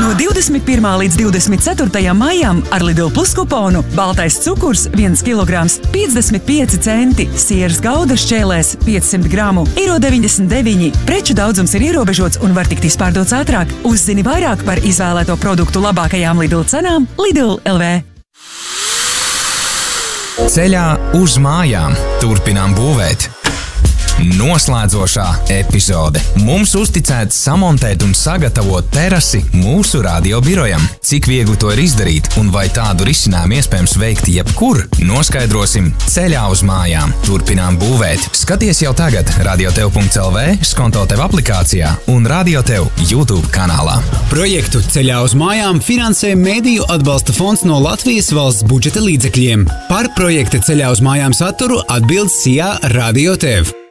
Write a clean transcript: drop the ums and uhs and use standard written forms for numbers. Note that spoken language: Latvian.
No 21. līdz 24. maijam ar Lidl Plus kuponu baltais cukurs 1 kg 55 centi, sieras gauda šķēlēs 500 gramu €1,99. Preču daudzums ir ierobežots un var tikt izpārdots ātrāk. Uzzini vairāk par izvēlēto produktu labākajām Lidl cenām Lidl LV. Ceļā uz mājām turpinām būvēt. Noslēdzošā epizode. Mums uzticēts samontēt un sagatavot terasi mūsu radiobirojam. Cik viegli to ir izdarīt un vai tādu risinājumu iespējams veikt jebkur, noskaidrosim Ceļā uz mājām. Turpinām būvēt. Skaties jau tagad radiotev.lv, Skonto tev aplikācijā un Radiotev YouTube kanālā. Projektu Ceļā uz mājām finansē Mediju atbalsta fonds no Latvijas valsts budžeta līdzekļiem. Par projekta Ceļā uz mājām saturu atbild SIA Radiotev.